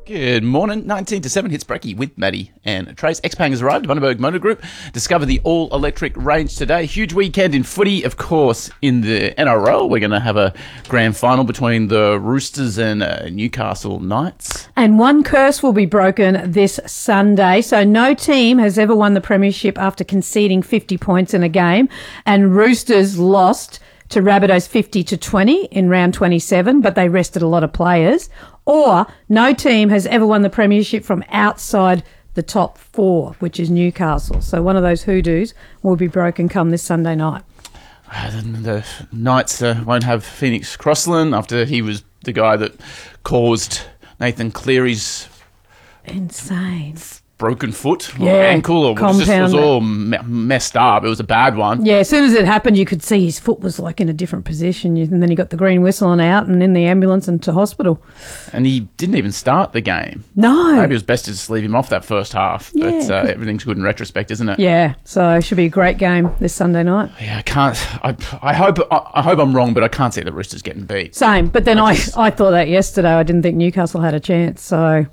Good morning. 19 to 7 hits Brecky with Maddie and Trace. Xpeng has arrived. Bundaberg Motor Group. Discover the all-electric range today. Huge weekend in footy, of course, in the NRL. We're going to have a grand final between the Roosters and Newcastle Knights. And one curse will be broken this Sunday. So no team has ever won the premiership after conceding 50 points in a game. And Roosters lost to Rabbitohs 50-20 in round 27, but they rested a lot of players. Or no team has ever won the premiership from outside the top four, which is Newcastle. So one of those hoodoos will be broken come this Sunday night. The Knights won't have Phoenix Crossland after he was the guy that caused Nathan Cleary's insane broken foot or ankle, or was all messed up. It was a bad one. Yeah, as soon as it happened, you could see his foot was like in a different position, and then he got the green whistle and out and in the ambulance and to hospital. And he didn't even start the game. No. Maybe it was best to just leave him off that first half. Yeah. But everything's good in retrospect, isn't it? Yeah, so it should be a great game this Sunday night. Yeah, I hope I'm wrong, but I can't see the Roosters getting beat. Same, but then I thought that yesterday. I didn't think Newcastle had a chance, so...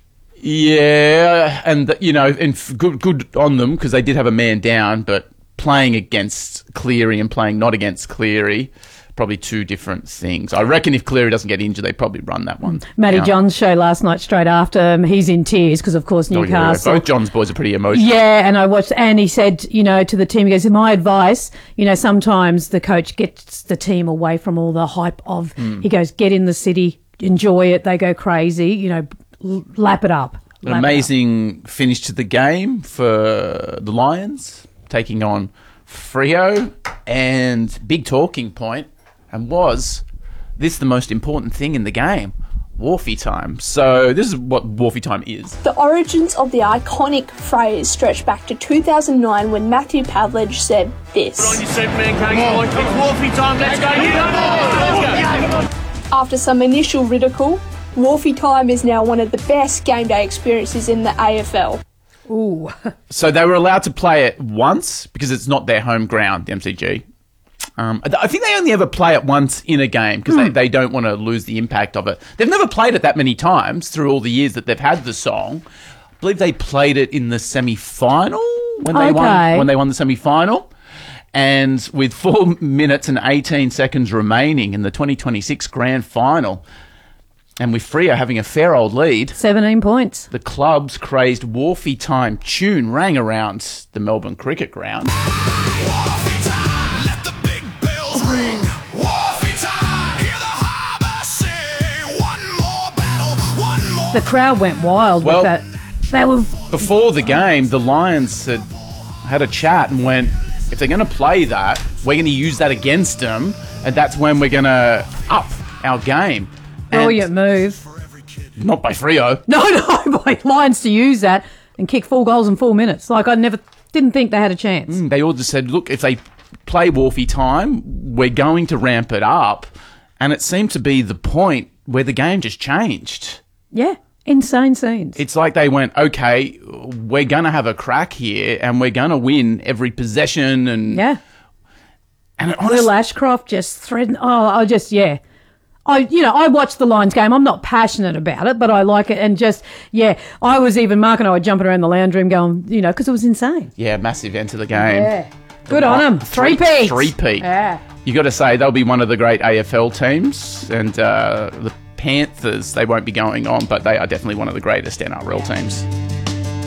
Yeah, and good on them because they did have a man down, but playing against Cleary and playing not against Cleary, probably two different things. I reckon if Cleary doesn't get injured, they probably run that one. Matty John's show last night straight after, he's in tears because, of course, Newcastle. Both John's boys are pretty emotional. Yeah, and I watched, and he said, to the team, he goes, my advice, sometimes the coach gets the team away from all the hype of, he goes, get in the city, enjoy it, they go crazy, lap it up. An amazing finish to the game for the Lions, taking on Freo, and big talking point, and was this the most important thing in the game? Wharfie time. So this is what Wharfie time is. The origins of the iconic phrase stretch back to 2009 when Matthew Pavlich said this. Put on your Superman coat, it's Wharfie time, let's go. After some initial ridicule, Wharfie time is now one of the best game day experiences in the AFL. Ooh. So they were allowed to play it once because it's not their home ground, the MCG. I think they only ever play it once in a game because they don't want to lose the impact of it. They've never played it that many times through all the years that they've had the song. I believe they played it in the semi-final when they won the semi-final. And with 4 minutes and 18 seconds remaining in the 2026 grand final, and with Freo having a fair old lead, 17 points, the club's crazed Wharfie time tune rang around the Melbourne Cricket Ground. Wharfie time, let the big bells ring. Wharfie time, hear the harbour sing. One more battle, one more. The crowd went wild with that. They were before the game. The Lions had a chat and went, if they're going to play that, we're going to use that against them, and that's when we're going to up our game. Brilliant move. Not by Freo. No, by Lions to use that and kick 4 goals in 4 minutes. Like, didn't think they had a chance. They all just said, look, if they play Wharfie time, we're going to ramp it up. And it seemed to be the point where the game just changed. Yeah, insane scenes. It's like they went, okay, we're going to have a crack here and we're going to win every possession. And yeah. And Will Ashcroft just threatened. I watched the Lions game. I'm not passionate about it, but I like it. And I was even, Mark and I were jumping around the lounge room going, because it was insane. Yeah, massive end to the game. Yeah. Good on them. Three-peat. Yeah. You got to say, they'll be one of the great AFL teams. And the Panthers, they won't be going on, but they are definitely one of the greatest NRL teams.